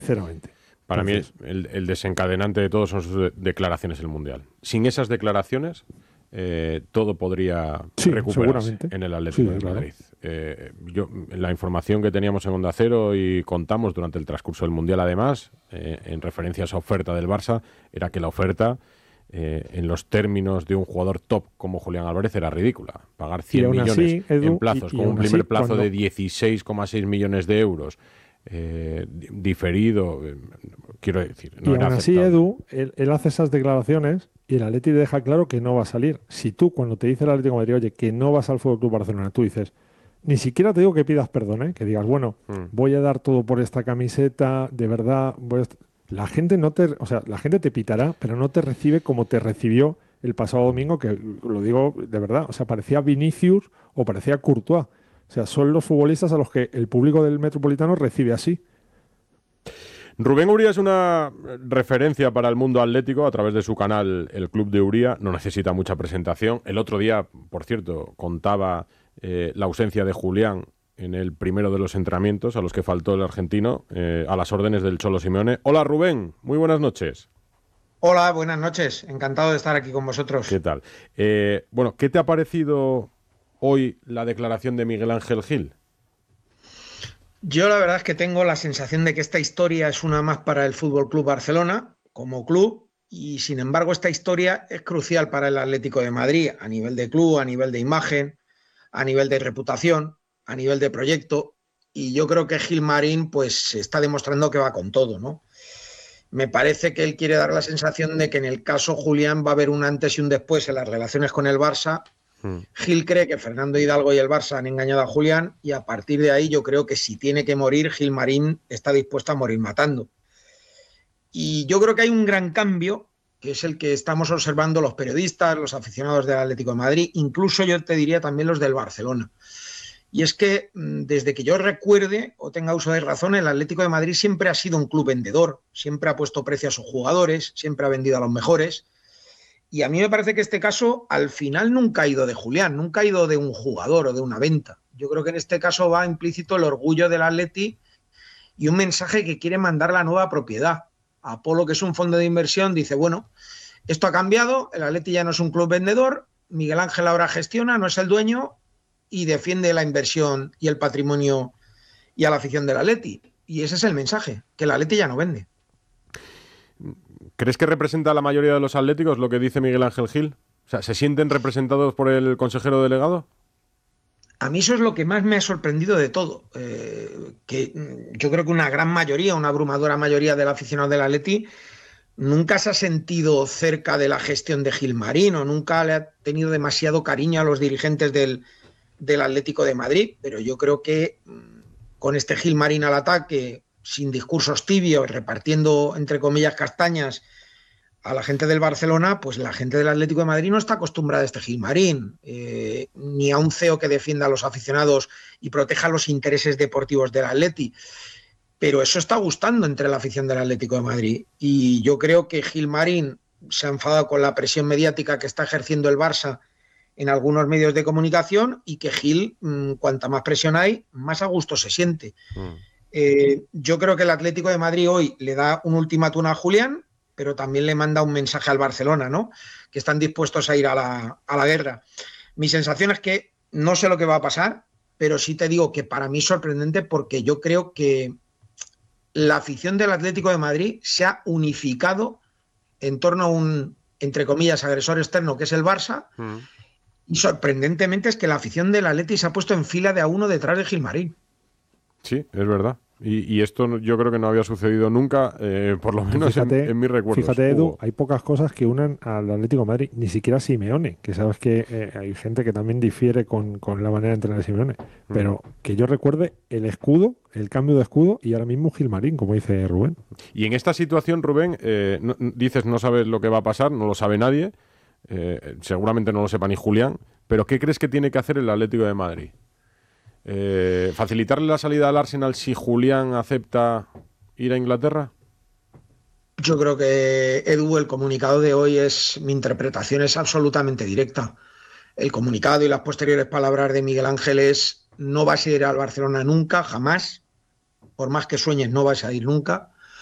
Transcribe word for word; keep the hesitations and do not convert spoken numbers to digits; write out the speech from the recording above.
sinceramente. Para Entonces, mí el, el desencadenante de todo son sus de- declaraciones en el Mundial. Sin esas declaraciones, eh, todo podría sí, recuperarse seguramente. en el Atlético Sí, de claro. Madrid. Eh, yo, la información que teníamos en Onda Cero y contamos durante el transcurso del Mundial, además, eh, en referencia a esa oferta del Barça, era que la oferta, eh, en los términos de un jugador top como Julián Álvarez, era ridícula. Pagar Y cien aún millones así, en Edu, plazos, y, y con un aún así, primer plazo cuando, de dieciséis coma seis millones de euros, eh, di- diferido, eh, quiero decir, no y era aún así, aceptable. Edu, él, él hace esas declaraciones y el Atleti deja claro que no va a salir. Si tú, cuando te dice el Atlético de Madrid, oye, que no vas al Fútbol Club Barcelona, tú dices, ni siquiera te digo que pidas perdón, ¿eh? Que digas, bueno, Mm. voy a dar todo por esta camiseta, de verdad, voy a est-". La gente no te, o sea, la gente te pitará, pero no te recibe como te recibió el pasado domingo, que lo digo de verdad, o sea, parecía Vinicius o parecía Courtois. O sea, son los futbolistas a los que el público del Metropolitano recibe así. Rubén Uría es una referencia para el mundo atlético a través de su canal El Club de Uría. No necesita mucha presentación. El otro día, por cierto, contaba eh, la ausencia de Julián en el primero de los entrenamientos a los que faltó el argentino, eh, a las órdenes del Cholo Simeone. Hola Rubén, muy buenas noches. Hola, buenas noches. Encantado de estar aquí con ¿Qué vosotros. tal? Eh, bueno, ¿qué te ha parecido hoy la declaración de Miguel Ángel Gil? Yo la verdad es que tengo la sensación de que esta historia es una más para el Fútbol Club Barcelona como club y sin embargo esta historia es crucial para el Atlético de Madrid a nivel de club, a nivel de imagen, a nivel de reputación, a nivel de proyecto y yo creo que Gil Marín pues está demostrando que va con todo, ¿no? Me parece que él quiere dar la sensación de que en el caso Julián va a haber un antes y un después en las relaciones con el Barça. Hmm. Gil cree que Fernando Hidalgo y el Barça han engañado a Julián y a partir de ahí yo creo que si tiene que morir, Gil Marín está dispuesto a morir matando. Y yo creo que hay un gran cambio, que es el que estamos observando los periodistas, los aficionados del Atlético de Madrid, incluso yo te diría también los del Barcelona. Y es que desde que yo recuerde o tenga uso de razón, el Atlético de Madrid siempre ha sido un club vendedor, siempre ha puesto precio a sus jugadores, siempre ha vendido a los mejores. Y a mí me parece que este caso al final nunca ha ido de Julián, nunca ha ido de un jugador o de una venta. Yo creo que en este caso va implícito el orgullo del Atleti y un mensaje que quiere mandar la nueva propiedad. Apolo, que es un fondo de inversión, dice, bueno, esto ha cambiado, el Atleti ya no es un club vendedor, Miguel Ángel ahora gestiona, no es el dueño y defiende la inversión y el patrimonio y a la afición del Atleti. Y ese es el mensaje, que el Atleti ya no vende. ¿Crees que representa a la mayoría de los atléticos lo que dice Miguel Ángel Gil? O sea, ¿se sienten representados por el consejero delegado? A mí eso es lo que más me ha sorprendido de todo. Eh, que yo creo que una gran mayoría, una abrumadora mayoría del aficionado del Atleti nunca se ha sentido cerca de la gestión de Gil Marín o nunca le ha tenido demasiado cariño a los dirigentes del, del Atlético de Madrid. Pero yo creo que con este Gil Marín al ataque, sin discursos tibios, repartiendo, entre comillas, castañas a la gente del Barcelona, pues la gente del Atlético de Madrid no está acostumbrada a este Gil Marín, eh, ni a un C E O que defienda a los aficionados y proteja los intereses deportivos del Atleti. Pero eso está gustando entre la afición del Atlético de Madrid. Y yo creo que Gil Marín se ha enfadado con la presión mediática que está ejerciendo el Barça en algunos medios de comunicación y que Gil, mmm, cuanta más presión hay, más a gusto se siente. Mm. Eh, yo creo que el Atlético de Madrid hoy le da un ultimátum a Julián, pero también le manda un mensaje al Barcelona, ¿no? Que están dispuestos a ir a la, a la guerra. Mi sensación es que no sé lo que va a pasar, pero sí te digo que para mí es sorprendente porque yo creo que la afición del Atlético de Madrid se ha unificado en torno a un, entre comillas, agresor externo que es el Barça, mm. y sorprendentemente es que la afición del Atleti se ha puesto en fila de a uno detrás de Gil Marín. Sí, es verdad. Y, y esto yo creo que no había sucedido nunca, eh, por lo menos fíjate, en, en mis recuerdos. Fíjate, Edu, Hugo. hay pocas cosas que unan al Atlético de Madrid, ni siquiera Simeone, que sabes que eh, hay gente que también difiere con, con la manera de entrenar de Simeone, mm. pero que yo recuerde el escudo, el cambio de escudo y ahora mismo Gil Marín, como dice Rubén. Y en esta situación, Rubén, eh, no, dices no sabes lo que va a pasar, no lo sabe nadie, eh, seguramente no lo sepa ni Julián, pero ¿qué crees que tiene que hacer el Atlético de Madrid? Eh, ¿Facilitarle la salida al Arsenal si Julián acepta ir a Inglaterra? Yo creo que, Edu, el comunicado de hoy es, mi interpretación es absolutamente directa. El comunicado y las posteriores palabras de Miguel Ángel es: no vas a ir al Barcelona nunca, jamás, por más que sueñes no vas a ir nunca.